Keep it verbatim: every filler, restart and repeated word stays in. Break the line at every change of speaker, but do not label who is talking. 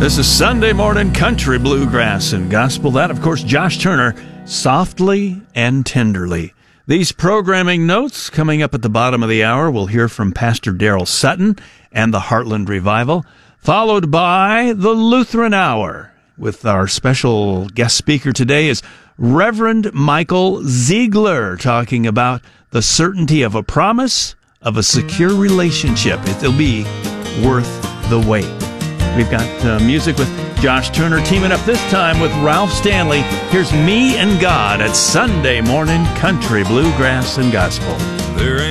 This is Sunday Morning Country Bluegrass and Gospel. That, of course, Josh Turner, Softly and Tenderly. These programming notes coming up at the bottom of the hour. We'll hear from Pastor Daryl Sutton and the Heartland Revival, followed by the Lutheran Hour. With our special guest speaker today is Reverend Michael Ziegler, talking about the certainty of a promise of a secure relationship. It'll be worth the wait. We've got uh, music with Josh Turner teaming up this time with Ralph Stanley. Here's Me and God at Sunday Morning Country Bluegrass and Gospel.
There ain't